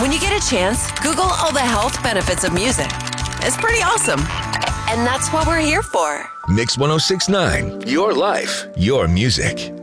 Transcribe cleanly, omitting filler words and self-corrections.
When you get a chance, Google all the health benefits of music. It's pretty awesome. And that's what we're here for. Mix 1069, your life, your music.